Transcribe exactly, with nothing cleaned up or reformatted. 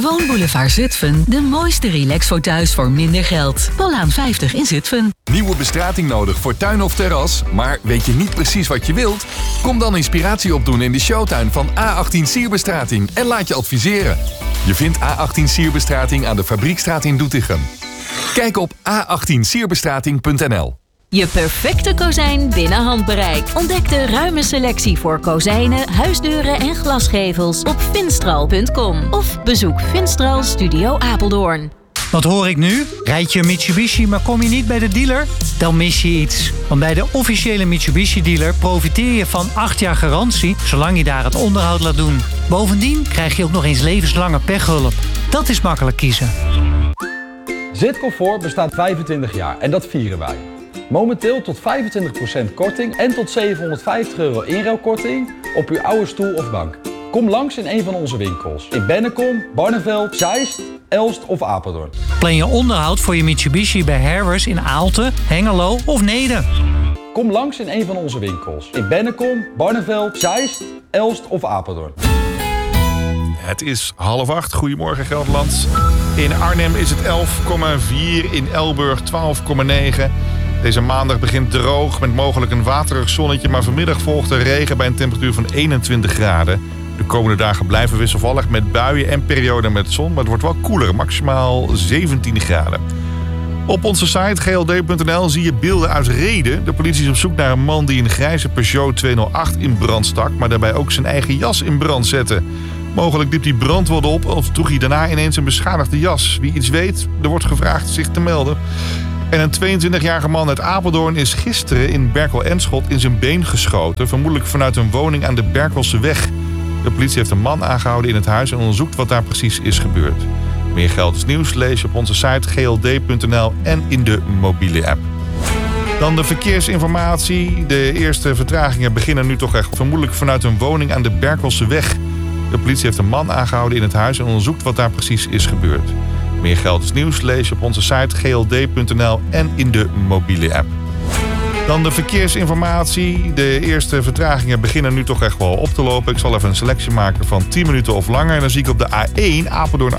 Bij Woonboulevard Zutphen de mooiste relaxfortuins voor minder geld. Paulaan vijftig in Zutphen. Nieuwe bestrating nodig voor tuin of terras, maar weet je niet precies wat je wilt? Kom dan inspiratie opdoen in de showtuin van A achttien Sierbestrating en laat je adviseren. Je vindt A achttien Sierbestrating aan de Fabriekstraat in Doetinchem. Kijk op a achttien sierbestrating punt n l. Je perfecte kozijn binnen handbereik. Ontdek de ruime selectie voor kozijnen, huisdeuren en glasgevels op finstral punt com. Of bezoek Finstral Studio Apeldoorn. Wat hoor ik nu? Rijd je een Mitsubishi, maar kom je niet bij de dealer? Dan mis je iets. Want bij de officiële Mitsubishi-dealer profiteer je van acht jaar garantie, zolang je daar het onderhoud laat doen. Bovendien krijg je ook nog eens levenslange pechhulp. Dat is makkelijk kiezen. Zitcomfort bestaat vijfentwintig jaar en dat vieren wij. Momenteel tot vijfentwintig procent korting en tot zevenhonderdvijftig euro inruilkorting op uw oude stoel of bank. Kom langs in een van onze winkels. In Bennekom, Barneveld, Zeist, Elst of Apeldoorn. Plan je onderhoud voor je Mitsubishi bij Herwers in Aalten, Hengelo of Neede. Kom langs in een van onze winkels. In Bennekom, Barneveld, Zeist, Elst of Apeldoorn. Het is half acht. Goedemorgen Gelderland. In Arnhem is het elf komma vier, in Elburg twaalf komma negen. Deze maandag begint droog met mogelijk een waterig zonnetje, maar vanmiddag volgt er regen bij een temperatuur van eenentwintig graden. De komende dagen blijven wisselvallig met buien en perioden met zon, maar het wordt wel koeler, maximaal zeventien graden. Op onze site g l d punt n l zie je beelden uit Rheden. De politie is op zoek naar een man die een grijze Peugeot tweehonderdacht in brand stak, maar daarbij ook zijn eigen jas in brand zette. Mogelijk liep hij brandwonden op of droeg hij daarna ineens een beschadigde jas. Wie iets weet, er wordt gevraagd zich te melden. En een tweeëntwintigjarige man uit Apeldoorn is gisteren in Berkel-Enschot in zijn been geschoten. Vermoedelijk vanuit een woning aan de Berkelseweg. De politie heeft een man aangehouden in het huis en onderzoekt wat daar precies is gebeurd. Meer Gelders nieuws lees je op onze site g l d punt n l en in de mobiele app. Dan de verkeersinformatie. De eerste vertragingen beginnen nu toch echt vermoedelijk vanuit een woning aan de Berkelseweg. De politie heeft een man aangehouden in het huis en onderzoekt wat daar precies is gebeurd. Meer Gelders nieuws lees je op onze site g l d punt n l en in de mobiele app. Dan de verkeersinformatie. De eerste vertragingen beginnen nu toch echt wel op te lopen. Ik zal even een selectie maken van tien minuten of langer. En dan zie ik op de A één Apeldoorn